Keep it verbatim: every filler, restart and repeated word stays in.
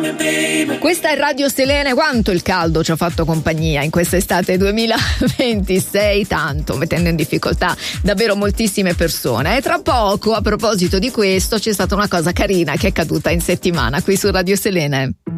Questa è Radio Selene. Quanto il caldo ci ha fatto compagnia in questa estate duemilaventisei, tanto mettendo in difficoltà davvero moltissime persone. E tra poco, a proposito di questo, c'è stata una cosa carina che è accaduta in settimana qui su Radio Selene.